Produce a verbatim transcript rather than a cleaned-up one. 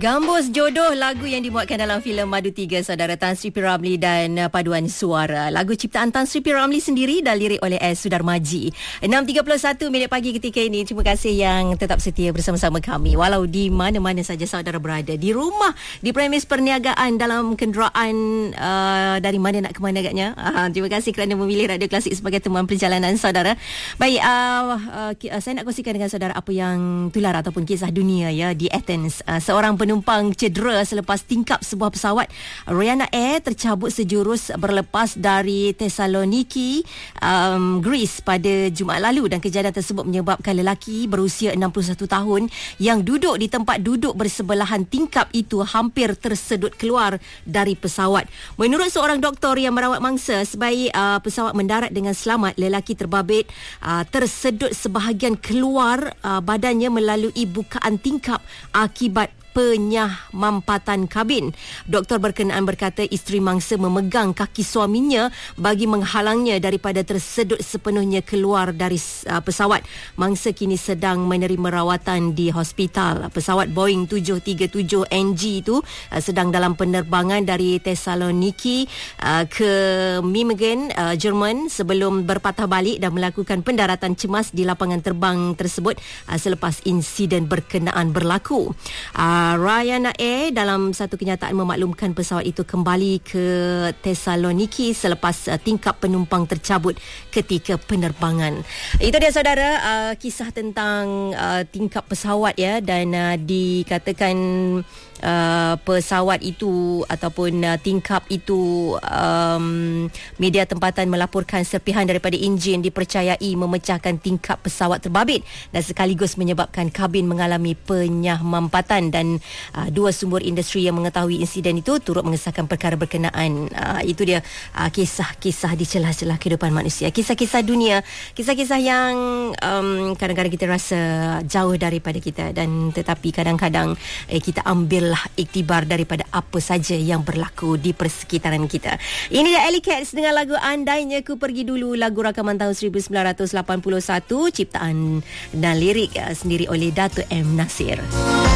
Gambus Jodoh, lagu yang dimuatkan dalam filem Madu Tiga, saudara, Tan Sri P. Ramlee dan uh, paduan suara. Lagu ciptaan Tan Sri P. Ramlee sendiri dan lirik oleh S. Sudarmaji. enam tiga puluh satu minit pagi ketika ini. Terima kasih yang tetap setia bersama-sama kami. Walau di mana-mana saja saudara berada. Di rumah, di premis perniagaan, dalam kenderaan, uh, dari mana nak ke mana agaknya. Uh, terima kasih kerana memilih Radio Klasik sebagai teman perjalanan saudara. Baik, uh, uh, saya nak kongsikan dengan saudara apa yang tular ataupun kisah dunia ya di Athens. Uh, seorang penumpang cedera selepas tingkap sebuah pesawat Ryanair Air tercabut sejurus berlepas dari Thessaloniki, um, Greece pada Jumaat lalu, dan kejadian tersebut menyebabkan lelaki berusia enam puluh satu tahun yang duduk di tempat duduk bersebelahan tingkap itu hampir tersedut keluar dari pesawat. Menurut seorang doktor yang merawat mangsa, sebaik uh, pesawat mendarat dengan selamat, lelaki terbabit uh, tersedut sebahagian keluar uh, badannya melalui bukaan tingkap akibat penyahmampatan kabin. Doktor berkenaan berkata isteri mangsa memegang kaki suaminya bagi menghalangnya daripada tersedut sepenuhnya keluar dari uh, pesawat. Mangsa kini sedang menerima rawatan di hospital. Pesawat Boeing tujuh tiga tujuh N G itu uh, sedang dalam penerbangan dari Thessaloniki uh, ke Meiningen, uh, Jerman, sebelum berpatah balik dan melakukan pendaratan cemas di lapangan terbang tersebut uh, selepas insiden berkenaan berlaku. Uh, Ryanair Air dalam satu kenyataan memaklumkan pesawat itu kembali ke Thessaloniki selepas uh, tingkap penumpang tercabut ketika penerbangan. Itu dia saudara, uh, kisah tentang uh, tingkap pesawat ya, dan uh, dikatakan Uh, pesawat itu ataupun uh, tingkap itu, um, media tempatan melaporkan serpihan daripada enjin dipercayai memecahkan tingkap pesawat terbabit dan sekaligus menyebabkan kabin mengalami penyahmampatan, dan uh, dua sumber industri yang mengetahui insiden itu turut mengesahkan perkara berkenaan. Uh, itu dia uh, kisah-kisah di celah-celah kehidupan manusia, kisah-kisah dunia, kisah-kisah yang um, kadang-kadang kita rasa jauh daripada kita, dan tetapi kadang-kadang eh, kita ambil iktibar daripada apa saja yang berlaku di persekitaran kita. Ini dia Alley Cats dengan lagu Andainya Ku Pergi Dulu, lagu rakaman tahun seribu sembilan ratus lapan puluh satu, ciptaan dan lirik uh, sendiri oleh Dato' M. Nasir.